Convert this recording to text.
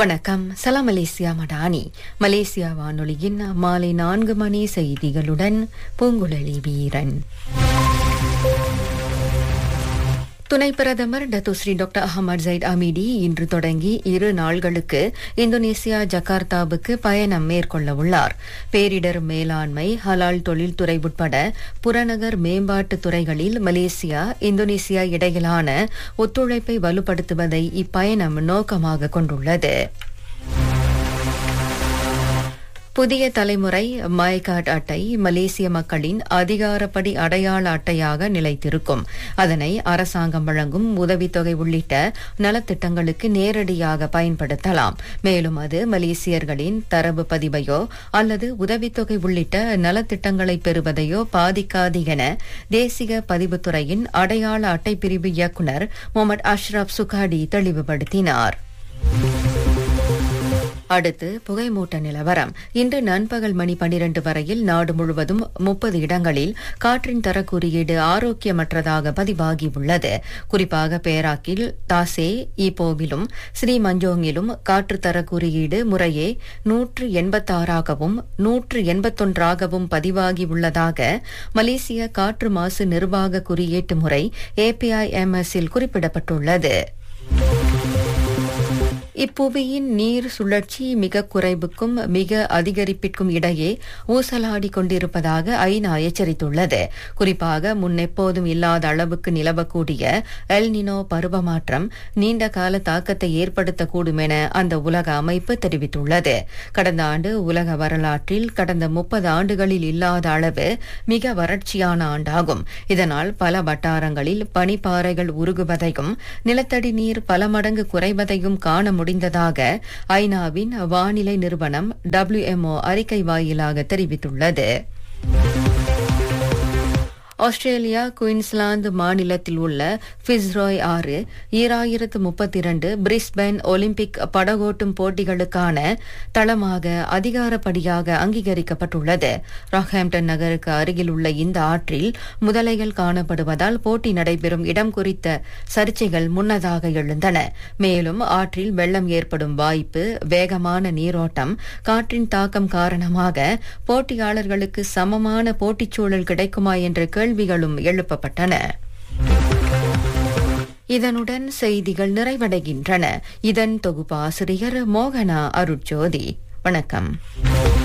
வணக்கம். சலாம் Malaysia Madani. Malaysia வானொலியின் மாலை 4 மணி செய்திகளுடன் பூங்குழலி வீரன். துணை பிரதமர் டத்துஸ்ரீ டாக்டர் அஹமத் ஜைட் அமீடி இன்று தொடங்கி 2 நாள்களுக்கு இந்தோனேசியா ஜகார்த்தாவுக்கு பயணம் மேற்கொள்ள உள்ளார். பேரிடர் மேலாண்மை, ஹலால் தொழில்துறை உட்பட புறநகர் மேம்பாட்டு துறைகளில் மலேசியா இந்தோனேசியா இடையிலான ஒத்துழைப்பை வலுப்படுத்துவதை இப்பயணம் நோக்கமாக கொண்டுள்ளது. புதிய தலைமுறை மை கார்டு அட்டை மலேசிய மக்களின் அதிகாரப்படி அடையாள அட்டையாக நிலைத்திருக்கும். அதனை அரசாங்கம் வழங்கும் உதவித்தொகை உள்ளிட்ட நலத்திட்டங்களுக்கு நேரடியாக பயன்படுத்தலாம். மேலும் அது மலேசியர்களின் தரவு பதிவையோ அல்லது உதவித்தொகை உள்ளிட்ட நலத்திட்டங்களை பெறுவதையோ பாதிக்காது என தேசிய பதிவுத்துறையின் அடையாள அட்டை பிரிவு இயக்குநர் முகமது அஷ்ரப் சுகாடி தெளிவுபடுத்தினார். அடுத்து புகைமூட்ட நிலவரம். இன்று நண்பகல் மணி 12 வரையில் நாடு முழுவதும் 30 இடங்களில் காற்றின் தர குறியீடு ஆரோக்கியமற்றதாக பதிவாகியுள்ளது. குறிப்பாக பேராக்கில், தாசே, ஈப்போவிலும் ஸ்ரீ மஞ்சோங்கிலும் காற்று தர குறியீடு முறையே 186ஆகவும் 181ஆகவும் பதிவாகியுள்ளதாக மலேசிய காற்று மாசு நிர்வாக குறியீட்டு முறை APIMS-இல் குறிப்பிடப்பட்டுள்ளது. இப்புவியின் நீர் சுழற்சி மிக குறைவுக்கும் மிக அதிகரிப்பிற்கும் இடையே ஊசலாடி கொண்டிருப்பதாக ஐநா எச்சரித்துள்ளது. குறிப்பாக முன்னெப்போதும் இல்லாத அளவுக்கு நிலவக்கூடிய எல் நினோ பருவமாற்றம் நீண்ட கால தாக்கத்தை ஏற்படுத்தக்கூடும் என அந்த உலக அமைப்பு தெரிவித்துள்ளது. கடந்த ஆண்டு உலக வரலாற்றில் கடந்த 30 ஆண்டுகளில் இல்லாத அளவு மிக வறட்சியான ஆண்டாகும். இதனால் பல வட்டாரங்களில் பனிப்பாறைகள் உருகுவதையும் நிலத்தடி நீர் பல மடங்கு குறைவதையும் காண முடிந்ததாக ஐநாவின் வானிலை நிறுவனம் WMO அறிக்கை வாயிலாக தெரிவித்துள்ளது. ஆஸ்திரேலியா குயின்ஸ்லாந்து மாநிலத்தில் உள்ள ஃபிஸ்ராய் ஆறு 2032 பிரிஸ்பேன் ஒலிம்பிக் படகோட்டும் போட்டிகளுக்கான தளமாக அதிகாரப்படியாக அங்கீகரிக்கப்பட்டுள்ளது. ராக்ஹாம்ப்டன் நகருக்கு அருகில் உள்ள இந்த ஆற்றில் முதலைகள் காணப்படுவதால் போட்டி நடைபெறும் இடம் குறித்த சர்ச்சைகள் முன்னதாக எழுந்தன. மேலும் ஆற்றில் வெள்ளம் ஏற்படும் வாய்ப்பு, வேகமான நீரோட்டம், காற்றின் தாக்கம் காரணமாக போட்டியாளர்களுக்கு சமமான போட்டிச்சூழல் கிடைக்குமா என்ற கேள்விகளும் எழுப்பப்பட்டன. இதனுடன் செய்திகள் நிறைவடைகின்றன. இதன் தொகுப்பாசிரியர் மோகனா அருட்ஜோதி. வணக்கம்.